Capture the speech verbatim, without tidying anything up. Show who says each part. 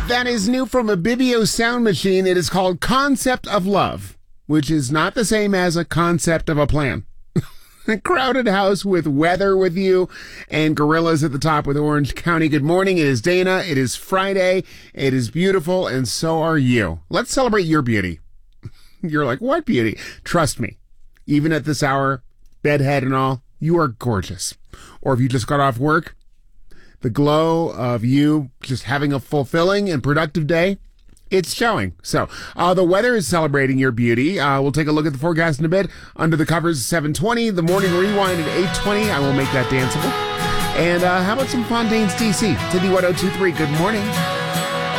Speaker 1: That is new from a Bibio sound machine. It is called Concept of Love, which is not the same as a concept of a plan. A crowded house with weather with you and gorillas at the top with Orange County. Good morning. It is Dana. It is Friday. It is beautiful, and so are you. Let's celebrate your beauty. You're like, what beauty? Trust me. Even at this hour, bedhead and all, you are gorgeous. Or if you just got off work, the glow of you just having a fulfilling and productive day, it's showing. So uh, the weather is celebrating your beauty. Uh, we'll take a look at the forecast in a bit. Under the covers, seven twenty. The morning rewind at eight twenty. I will make that danceable. And uh, how about some Fontaine's D C? City one oh two three. Good morning.